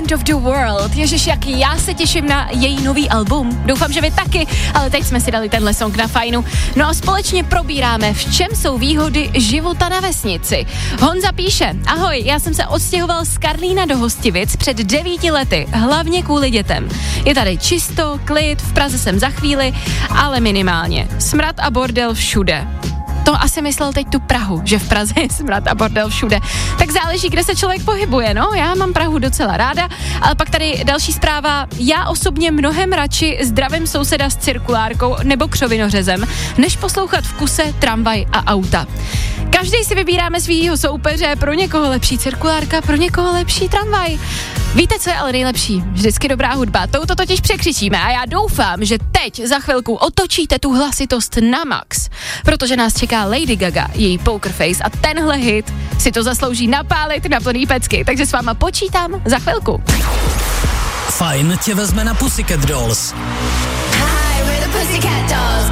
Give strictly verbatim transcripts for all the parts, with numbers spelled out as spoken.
End of the World. Ježiš, jak já se těším na její nový album. Doufám, že vy taky, ale teď jsme si dali tenhle song na fajnu. No a společně probíráme, v čem jsou výhody života na vesnici. Honza píše, ahoj, já jsem se odstěhoval z Karlína do Hostivic před devíti lety, hlavně kvůli dětem. Je tady čisto, klid, v Praze jsem za chvíli, ale minimálně. Smrad a bordel všude. To asi myslel teď tu Prahu, že v Praze je smrad a bordel všude. Tak záleží, kde se člověk pohybuje, no. Já mám Prahu docela ráda, ale pak tady další zpráva. Já osobně mnohem radši zdravím souseda s cirkulárkou nebo křovinořezem, než poslouchat v kuse tramvaj a auta. Každý si vybíráme svýho soupeře, pro někoho lepší cirkulárka, pro někoho lepší tramvaj. Víte, co je ale nejlepší? Vždycky dobrá hudba. Touto totiž překřičíme a já doufám, že teď za chvilku otočíte tu hlasitost na max, protože nás čeká Lady Gaga, její Poker Face a tenhle hit si to zaslouží napálit na plný pecky, takže s váma počítám za chvilku. Fajn tě vezme na Pussycat Dolls. Hi, we're the Pussycat Dolls.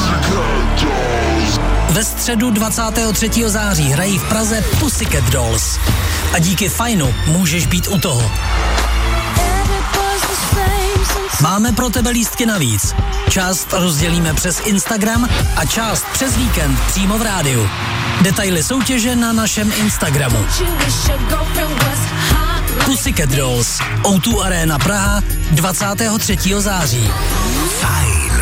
Ve středu dvacátého třetího září hrají v Praze Pussycat Dolls. A díky Fajnu můžeš být u toho. Máme pro tebe lístky navíc. Část rozdělíme přes Instagram a část přes víkend přímo v rádiu. Detaily soutěže na našem Instagramu. Pussycat Dolls, ó dva Arena Praha, dvacátého třetího září. Fajn.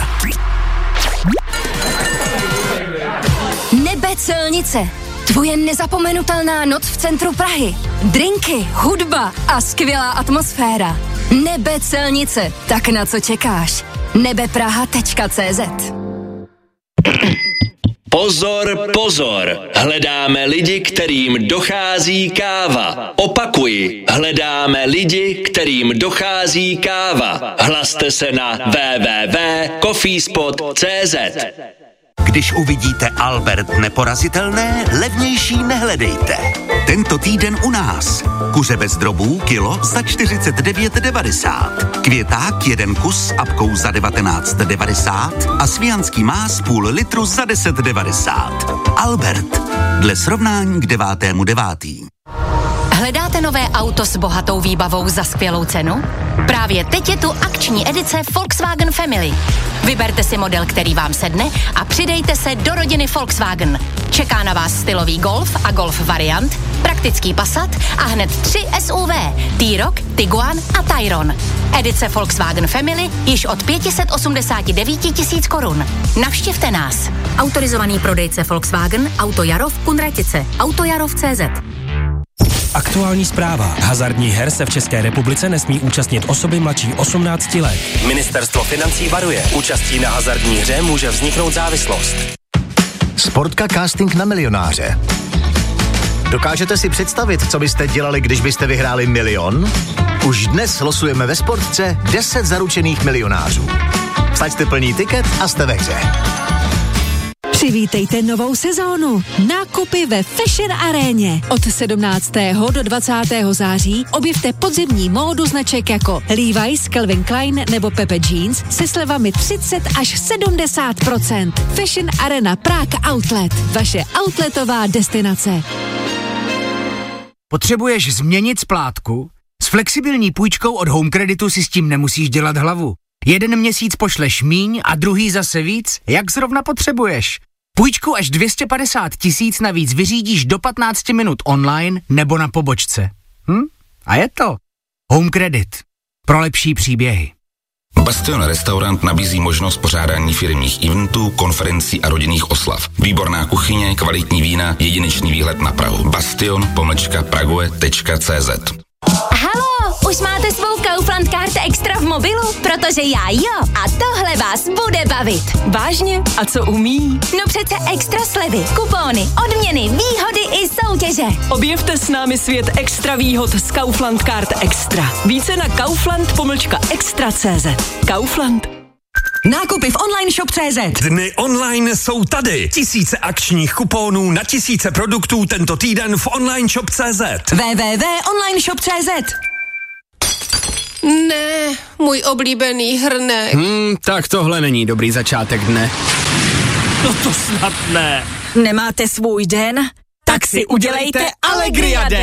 Nebe celnice. Tvoje nezapomenutelná noc v centru Prahy. Drinky, hudba a skvělá atmosféra. Nebe celnice. Tak na co čekáš? nebepraha tečka cé zet. Pozor, pozor, hledáme lidi, kterým dochází káva. Opakuji, hledáme lidi, kterým dochází káva. Hlaste se na w w w tečka coffeespot tečka cé zet. Když uvidíte Albert neporazitelné, levnější nehledejte. Tento týden u nás. Kuře bez drobů kilo za čtyřicet devět devadesát. Květák jeden kus s apkou za devatenáct devadesát a svijanský más půl litru za deset devadesát. Albert. Dle srovnání k devátému devátý. Hledáte nové auto s bohatou výbavou za skvělou cenu? Právě teď je tu akční edice Volkswagen Family. Vyberte si model, který vám sedne a přidejte se do rodiny Volkswagen. Čeká na vás stylový Golf a Golf variant, praktický Passat a hned tři S U V, T-Roc, Tiguan a Tayron. Edice Volkswagen Family již od pět set osmdesát devět tisíc korun. Navštivte nás. Autorizovaný prodejce Volkswagen, Auto Jaro v Kunratice, Autojarov tečka cé zet. Aktuální zpráva. Hazardních her se v České republice nesmí účastnit osoby mladší osmnácti let. Ministerstvo financí varuje. Účastí na hazardní hře může vzniknout závislost. Sportka casting na milionáře. Dokážete si představit, co byste dělali, když byste vyhráli milion? Už dnes losujeme ve Sportce deset zaručených milionářů. Vsaďte plný tiket a jste ve hře. Přivítejte novou sezónu. Nákupy ve Fashion Aréně. Od sedmnáctého do dvacátého září objevte podzimní módu značek jako Levi's, Calvin Klein nebo Pepe Jeans se slevami třicet až sedmdesát procent. Fashion Arena Prague Outlet. Vaše outletová destinace. Potřebuješ změnit splátku? S flexibilní půjčkou od Home Creditu si s tím nemusíš dělat hlavu. Jeden měsíc pošleš míň a druhý zase víc, jak zrovna potřebuješ. Půjčku až dvě stě padesát tisíc navíc vyřídíš do patnáct minut online nebo na pobočce. Hm? A je to. Home Credit. Pro lepší příběhy. Bastion Restaurant nabízí možnost pořádání firemních eventů, konferencí a rodinných oslav. Výborná kuchyně, kvalitní vína, jedinečný výhled na Prahu. Bastion pomlčka prague tečka cé zet. Halo, už máte svou Kaufland Card Extra v mobilu? Protože já jo. A tohle vás bude bavit. Vážně? A co umí? No přece extra slevy, kupóny, odměny, výhody i soutěže. Objevte s námi svět extra výhod z Kaufland Card Extra. Více na kaufland pomlčka extra tečka cé zet. Kaufland. Nákupy v online shop tečka cé zet. Dny online jsou tady. Tisíce akčních kuponů na tisíce produktů tento týden v online shop tečka cé zet. w w w tečka online shop tečka cé zet. Ne, můj oblíbený hrnek. Hmm, tak tohle není dobrý začátek dne. No to snad ne. Nemáte svůj den? Tak si udělejte Allegria Den.